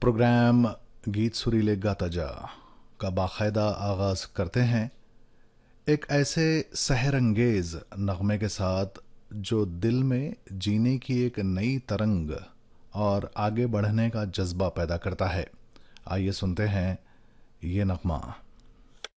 Programme गीत सुरीले गाता जा का बाकायदा आगाज करते हैं एक ऐसे सहरंगेज नगमे के साथ जो दिल में जीने की एक नई तरंग और आगे बढ़ने का जज्बा पैदा करता है। आइए सुनते हैं ये नगमा।